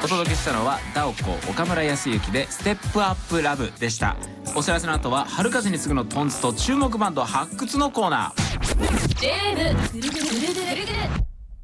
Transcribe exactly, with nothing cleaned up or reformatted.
届けしたのはダオコ岡村康之でステップアップラブでした。お知らせの後は春風に次ぐのトンツと注目バンド発掘のコーナー。 ジェーエムぐるぐるぐるぐるぐる